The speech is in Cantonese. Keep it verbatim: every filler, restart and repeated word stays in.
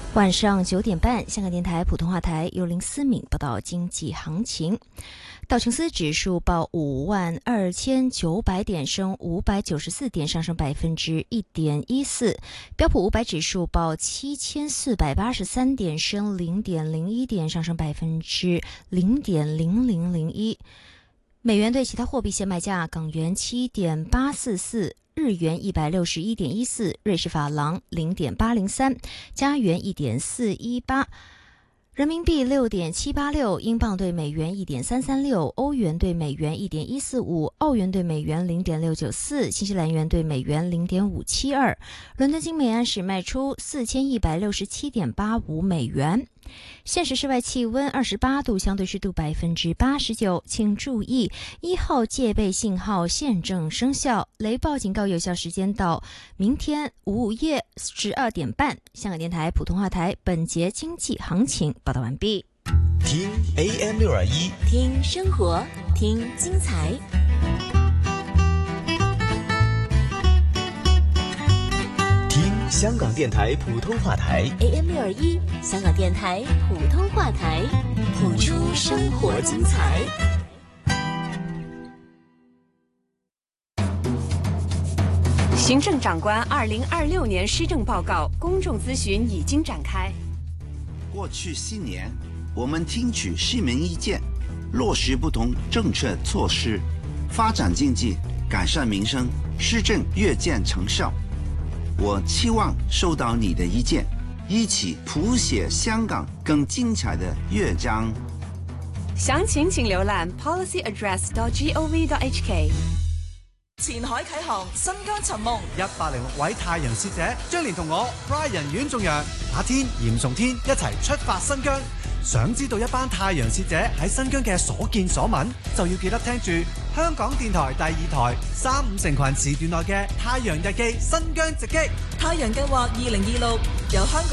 晚上九点半，香港电台普通话台由林思敏报道经济行情。道琼斯指数报五万二千九百点，升五百九十四点，上升百分之一点一四。标普五百指数报七千四百八十三点，升零点零一点，上升百分之零点零零零一。美元对其他货币现卖价：港元七点八四四。日元一百六十一点一四，瑞士法郎零点八零三，加元一点四一八，人民币六点七八六，英镑对美元一点三三六，欧元对美元一点一四五，澳元对美元零点六九四，新西兰元对美元零点五七二。伦敦金每安士卖出四千一百六十七点八五美元。现时室外气温二十八度，相对湿度百分之八十九。请注意，一号戒备信号现正生效，雷暴警告有效时间到明天午夜十二点半。香港电台普通话台本节经济行情报道完毕。 听 A M 六二一， 听生活，听精彩。 香港电台普通话台 A M 六二一，香港电台普通话台，谱出生活精彩。 行政长官二零二六年施政报告公众咨询已经展开。 过去四年，我们听取市民意见，落实不同政策措施，发展经济，改善民生，施政越见成效。我期望收到你的意见，一起谱写香港更精彩的乐章。 详情請瀏覽 policy address dot gov dot h k。 前海啟航，新疆尋夢， 一百零六位太陽使者將連同我 Brian 阮仲陽、阿天、嚴崇天一齊出發新疆。想知道一班太陽使者喺新疆嘅所見所聞，就要記得聽住香港電台第二台三五成群時段內嘅《太陽日記》新疆直擊。 太陽計劃二零二六由香港